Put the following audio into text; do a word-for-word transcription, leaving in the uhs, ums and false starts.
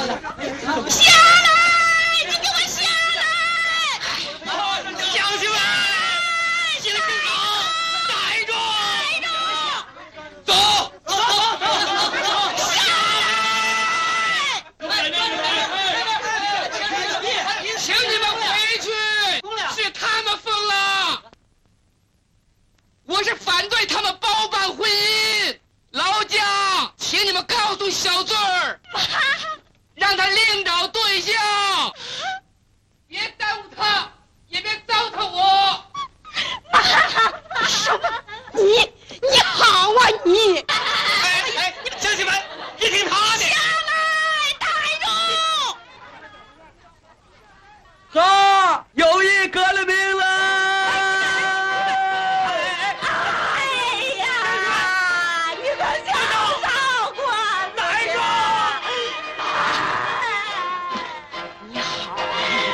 下来！你给我下来！ 乡亲们，行行好，逮住！ 逮住！ 走！走走走！ 下来！ 请你们回去！是他们疯了，我是反对他们包办婚姻。老蒋，请你们告诉小醉儿，让他另找对象，别耽误他，也别糟蹋我。 什么？你？